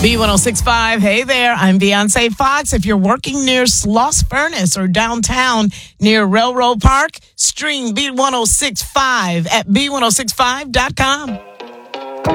B1065, hey there, I'm Beyonce Fox. If you're working near Sloss Furnace or downtown near Railroad Park, stream B1065 at B1065.com.